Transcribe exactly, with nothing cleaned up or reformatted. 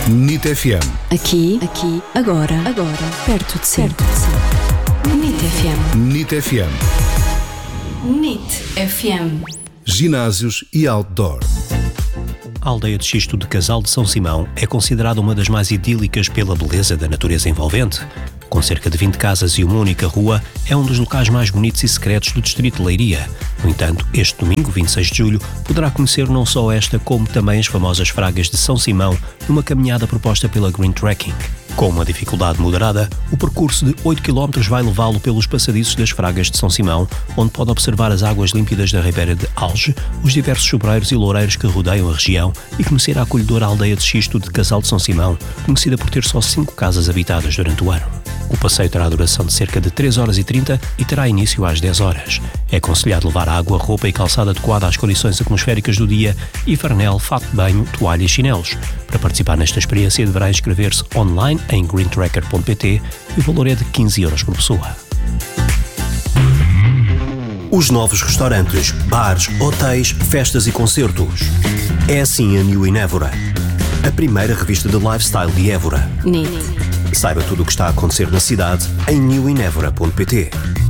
N I T F M. Aqui, aqui, agora, agora, perto de si. Perto de si. N I T F M. N I T F M. N I T F M. Ginásios e outdoor. A aldeia de xisto de Casal de São Simão é considerada uma das mais idílicas pela beleza da natureza envolvente. Com cerca de vinte casas e uma única rua, é um dos locais mais bonitos e secretos do distrito de Leiria. No entanto, este domingo, vinte e seis de julho, poderá conhecer não só esta, como também as famosas Fragas de São Simão, numa caminhada proposta pela Green Trekking. Com uma dificuldade moderada, o percurso de oito quilómetros vai levá-lo pelos passadiços das Fragas de São Simão, onde pode observar as águas límpidas da Ribeira de Alge, os diversos sobreiros e loureiros que rodeiam a região e conhecer a acolhedora aldeia de xisto de Casal de São Simão, conhecida por ter só cinco casas habitadas durante o ano. O passeio terá a duração de cerca de três horas e trinta e terá início às dez horas. É aconselhado levar água, roupa e calçado adequada às condições atmosféricas do dia e farnel, fato de banho, toalha e chinelos. Para participar nesta experiência deverá inscrever-se online em green tracker ponto p t e o valor é de quinze euros por pessoa. Os novos restaurantes, bares, hotéis, festas e concertos. É assim a New in Évora, a primeira revista de lifestyle de Évora. N I T. Saiba tudo o que está a acontecer na cidade em new in évora ponto p t.